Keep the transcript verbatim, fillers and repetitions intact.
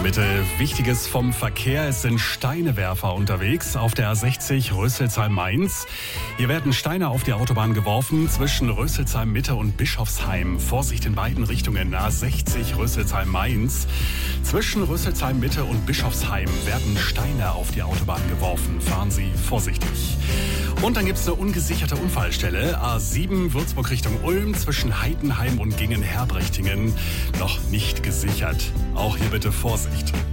Bitte Wichtiges vom Verkehr. Es sind Steinewerfer unterwegs auf der A sechzig Rüsselsheim-Mainz. Hier werden Steine auf die Autobahn geworfen zwischen Rüsselsheim-Mitte und Bischofsheim. Vorsicht in beiden Richtungen. A sechzig Rüsselsheim-Mainz. Zwischen Rüsselsheim-Mitte und Bischofsheim werden Steine auf die Autobahn geworfen. Fahren Sie vorsichtig. Und dann gibt es eine ungesicherte Unfallstelle. A sieben Würzburg Richtung Ulm zwischen Heidenheim und Gingen-Herbrechtingen. Noch nicht gesichert. Auch hier bitte Vorsicht.